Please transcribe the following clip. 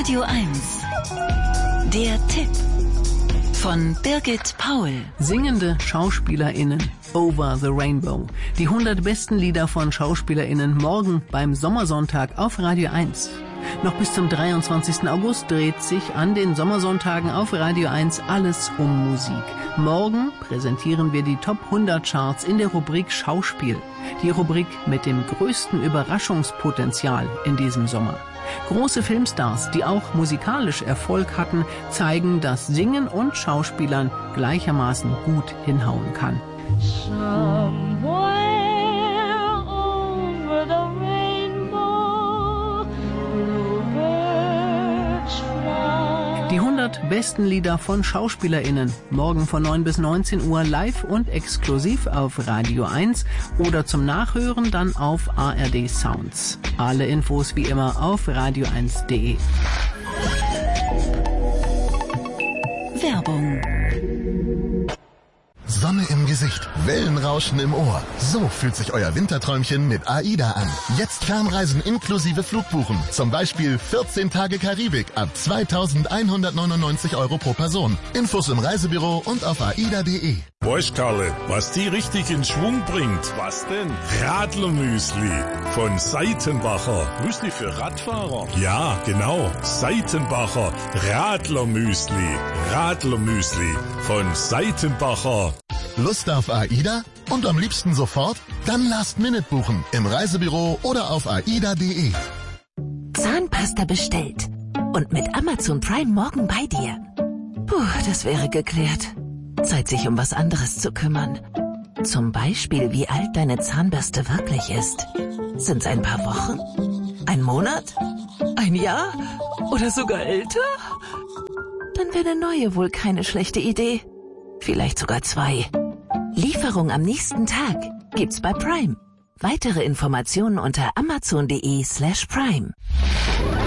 Radio 1. Der Tipp von Birgit Paul. Singende SchauspielerInnen, Over the Rainbow. Die 100 besten Lieder von SchauspielerInnen morgen beim Sommersonntag auf Radio 1. Noch bis zum 23. August dreht sich an den Sommersonntagen auf Radio 1 alles um Musik. Morgen präsentieren wir die Top 100 Charts in der Rubrik Schauspiel. Die Rubrik mit dem größten Überraschungspotenzial in diesem Sommer. Große Filmstars, die auch musikalisch Erfolg hatten, zeigen, dass Singen und Schauspielern gleichermaßen gut hinhauen kann. Die 100 besten Lieder von SchauspielerInnen. Morgen von 9 bis 19 Uhr live und exklusiv auf Radio 1 oder zum Nachhören dann auf ARD Sounds. Alle Infos wie immer auf radio1.de. Werbung. Sonne im Gesicht, Wellenrauschen im Ohr. So fühlt sich euer Winterträumchen mit AIDA an. Jetzt Fernreisen inklusive Flugbuchen. Zum Beispiel 14 Tage Karibik ab 2.199 € pro Person. Infos im Reisebüro und auf aida.de. Weißt Karle, was die richtig in Schwung bringt? Was denn? Radlermüsli von Seitenbacher. Müsli für Radfahrer? Ja, genau. Seitenbacher Radlermüsli. Radlermüsli von Seitenbacher. Lust auf AIDA? Und am liebsten sofort? Dann Last Minute buchen. Im Reisebüro oder auf aida.de. Zahnpasta bestellt. Und mit Amazon Prime morgen bei dir. Puh, das wäre geklärt. Zeit, sich um was anderes zu kümmern. Zum Beispiel, wie alt deine Zahnbürste wirklich ist. Sind's ein paar Wochen? Ein Monat? Ein Jahr? Oder sogar älter? Dann wäre eine neue wohl keine schlechte Idee. Vielleicht sogar 2. Lieferung am nächsten Tag gibt's bei Prime. Weitere Informationen unter amazon.de/Prime.